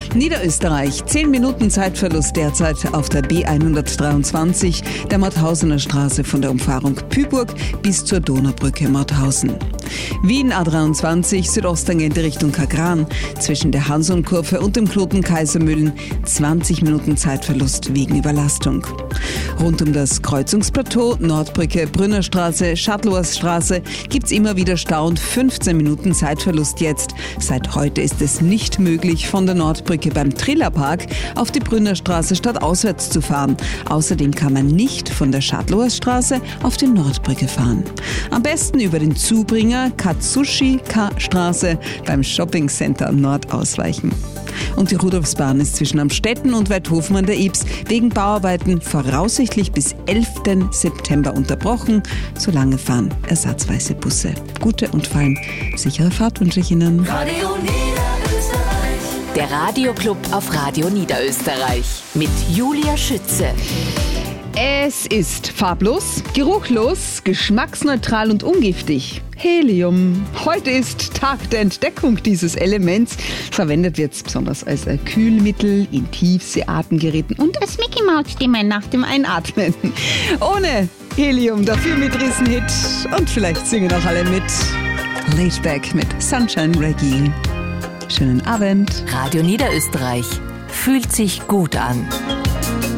Niederösterreich, 10 Minuten Zeitverlust derzeit auf der B123, der Mauthausener Straße von der Umfahrung Pyburg bis zur Donaubrücke Mauthausen. Wien A23, südosttangent Richtung Kagran, zwischen der Hanson-Kurve und dem Knoten Kaisermühlen, 20 Minuten Zeitverlust wegen Überlastung. Rund um das Kreuzungsplateau, Nordbrücke, Brünnerstraße, Schattloasstraße gibt's immer wieder Stau und 15 Minuten Zeitverlust jetzt. Seit heute ist es nicht möglich, von der Nordbrücke beim Trillerpark auf die Brünnerstraße stadtauswärts zu fahren. Außerdem kann man nicht von der Schattloasstraße auf die Nordbrücke fahren. Am besten über den Zubringer Katsushika-Straße beim Shoppingcenter Nord ausweichen. Und die Rudolfsbahn ist zwischen Amstetten und Weidhofen an der Ybbs wegen Bauarbeiten voraussichtlich bis 11. September unterbrochen. Solange fahren ersatzweise Busse. Gute und vor allem sichere Fahrt wünsche ich Ihnen. Radio Niederösterreich. Der Radioclub auf Radio Niederösterreich mit Julia Schütze. Es ist farblos, geruchlos, geschmacksneutral und ungiftig. Helium. Heute ist Tag der Entdeckung dieses Elements. Verwendet wird es besonders als Kühlmittel in Tiefseeatemgeräten und als Mickey-Maus-Stimme nach dem Einatmen. Ohne Helium, dafür mit Riesenhit. Und vielleicht singen auch alle mit. Laid Back mit Sunshine Reggae. Schönen Abend. Radio Niederösterreich fühlt sich gut an.